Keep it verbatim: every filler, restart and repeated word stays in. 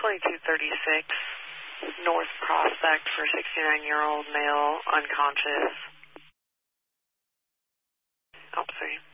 twenty-two thirty-six North Prospect for sixty-nine-year-old male, unconscious. Oh, sorry.